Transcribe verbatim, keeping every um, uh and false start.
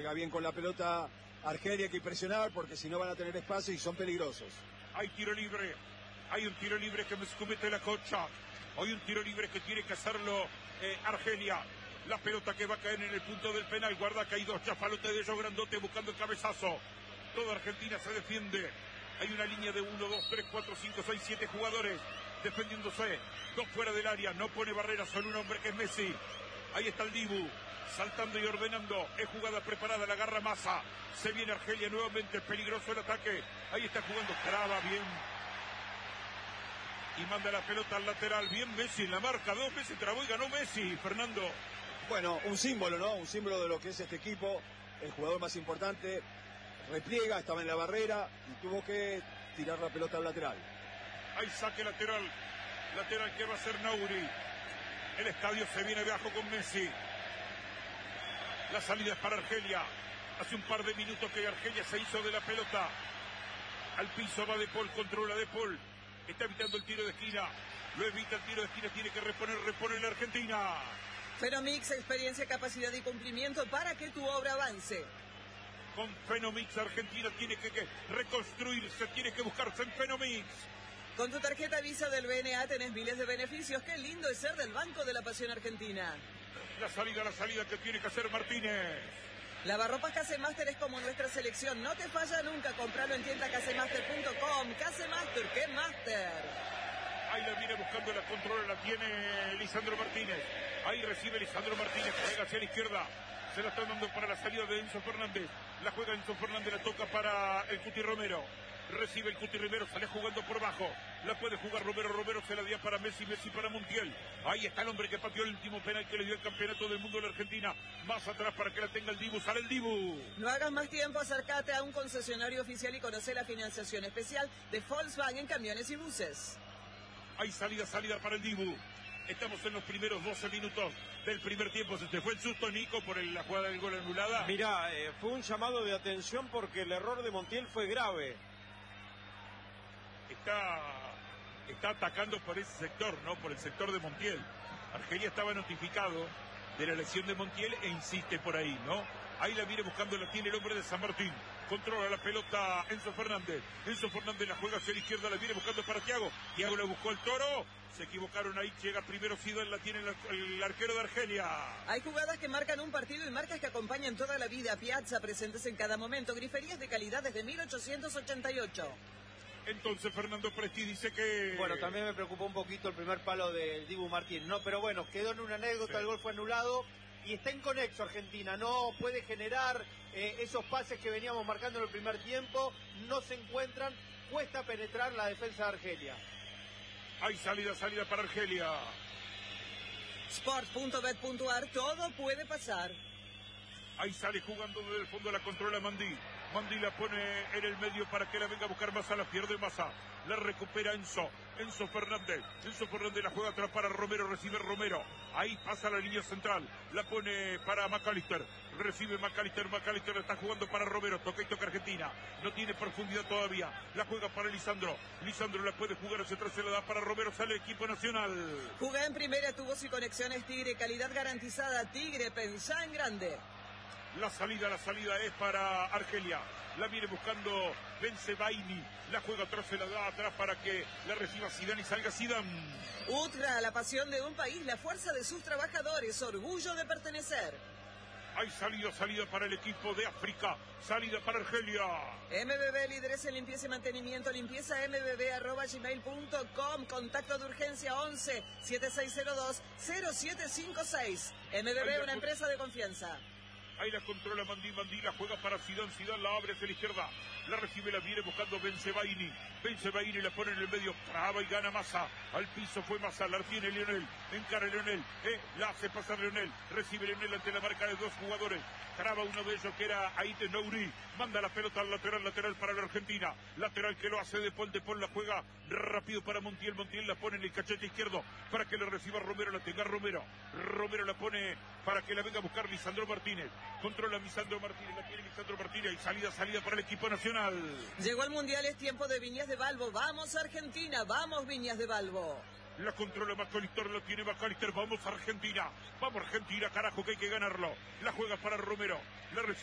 juega bien con la pelota Argelia, hay que presionar porque si no van a tener espacio y son peligrosos. Hay tiro libre, hay un tiro libre que me comete la Cocha. Hay un tiro libre que tiene que hacerlo eh, Argelia. La pelota que va a caer en el punto del penal. Guarda que hay dos chafalotes de ellos grandote buscando el cabezazo. Toda Argentina se defiende. Hay una línea de uno, dos, tres, cuatro, cinco, seis, siete jugadores defendiéndose. Dos fuera del área. No pone barrera, solo un hombre que es Messi. Ahí está el Dibu, saltando y ordenando. Es jugada preparada, la agarra Massa. Se viene Argelia nuevamente, peligroso el ataque. Ahí está jugando, traba bien. Y manda la pelota al lateral. Bien Messi en la marca, dos veces trabó y ganó Messi, Fernando. Bueno, un símbolo, ¿no? Un símbolo de lo que es este equipo. El jugador más importante repliega, estaba en la barrera y tuvo que tirar la pelota al lateral. Hay saque lateral. Lateral que va a ser Nauri. El estadio se viene abajo con Messi. La salida es para Argelia. Hace un par de minutos que Argelia se hizo de la pelota. Al piso va De Paul, controla De Paul. Está evitando el tiro de esquina. Lo evita el tiro de esquina, tiene que reponer, repone la Argentina. Fenomix, experiencia, capacidad y cumplimiento para que tu obra avance. Con Fenomix Argentina tiene que, que reconstruirse, tiene que buscarse en Fenomix. Con tu tarjeta Visa del B N A tenés miles de beneficios. Qué lindo es ser del Banco de la Pasión Argentina. La salida, la salida que tiene que hacer Martínez. Lavarropas Casemaster es como nuestra selección. No te falla nunca. Compralo en tienda casemaster punto com. Casemaster, ¡qué master! Ahí la viene buscando, la controla, la tiene Lisandro Martínez. Ahí recibe Lisandro Martínez, juega hacia la izquierda. Se la están dando para la salida de Enzo Fernández. La juega Enzo Fernández, la toca para el Cuti Romero. Recibe el Cuti Romero, sale jugando por bajo. La puede jugar Romero, Romero se la dio para Messi, Messi para Montiel. Ahí está el hombre que pateó el último penal que le dio el campeonato del mundo de la Argentina. Más atrás para que la tenga el Dibu, sale el Dibu. No hagas más tiempo, acércate a un concesionario oficial y conoce la financiación especial de Volkswagen en camiones y buses. Hay salida, salida para el Dibu. Estamos en los primeros doce minutos del primer tiempo. Se te fue el susto, Nico, por el, la jugada del gol anulada. Mirá, eh, fue un llamado de atención porque el error de Montiel fue grave. Está, está atacando por ese sector, ¿no? Por el sector de Montiel. Argelia estaba notificado de la lesión de Montiel e insiste por ahí, ¿no? Ahí la viene buscando, la tiene el hombre de San Martín. Controla la pelota Enzo Fernández. Enzo Fernández la juega hacia la izquierda, la viene buscando para Thiago. Thiago la buscó al Toro. Se equivocaron ahí, llega primero Zidane, la tiene el, el arquero de Argelia. Hay jugadas que marcan un partido y marcas que acompañan toda la vida. Piazza, presentes en cada momento. Griferías de calidad desde mil ochocientos ochenta y ocho. Entonces Fernando Presti dice que... Bueno, también me preocupó un poquito el primer palo del Dibu Martínez, ¿no? Pero bueno, quedó en una anécdota, sí. El gol fue anulado y está inconexo Argentina, no puede generar eh, esos pases que veníamos marcando en el primer tiempo, no se encuentran, cuesta penetrar la defensa de Argelia. Hay salida, salida para Argelia. Sports punto bet punto ar, todo puede pasar. Ahí sale jugando desde el fondo, la controla Mandí. Mandí la pone en el medio para que la venga a buscar Massa, la pierde Massa. La recupera Enzo. Enzo Fernández. Enzo Fernández la juega atrás para Romero, recibe Romero. Ahí pasa la línea central. La pone para McAllister. Recibe McAllister, McAllister la está jugando para Romero. Toca y toca Argentina. No tiene profundidad todavía. La juega para Lisandro. Lisandro la puede jugar hacia atrás, se la da para Romero. Sale el equipo nacional. Juega en primera, tubos y conexiones Tigre. Calidad garantizada. Tigre, pensá en grande. La salida, la salida es para Argelia. La viene buscando Bensebaini. La juega atrás, se la da atrás para que la reciba Zidane y salga Zidane. Ultra, la pasión de un país, la fuerza de sus trabajadores, orgullo de pertenecer. Hay salida, salida para el equipo de África. Salida para Argelia. M B B, líderes en limpieza y mantenimiento. Limpieza m b b arroba gmail punto com. Contacto de urgencia once, setenta y seis cero dos, cero siete cinco seis. M B B, una empresa de confianza. Ahí la controla Mandí, Mandí la juega para Zidane, Zidane la abre hacia la izquierda, la recibe, la viene buscando Bensebaini, Bensebaini la pone en el medio, traba y gana Massa, al piso fue Massa, la tiene Lionel, encara Lionel, eh, la hace pasar Lionel, recibe Lionel ante la marca de dos jugadores, traba uno de ellos que era Aite Nouri, manda la pelota al lateral, lateral para la Argentina, lateral que lo hace De Paul, De Paul la juega rápido para Montiel, Montiel la pone en el cachete izquierdo, para que la reciba Romero, la tenga Romero, Romero la pone para que la venga a buscar Lisandro Martínez. Controla Lisandro Martínez, la tiene Lisandro Martínez y salida, salida para el equipo nacional. Llegó el Mundial, es tiempo de Viñas de Balbo. Vamos Argentina, vamos Viñas de Balbo. La controla McAllister, la tiene McAllister, vamos Argentina, vamos Argentina, carajo que hay que ganarlo. La juega para Romero, la recibe.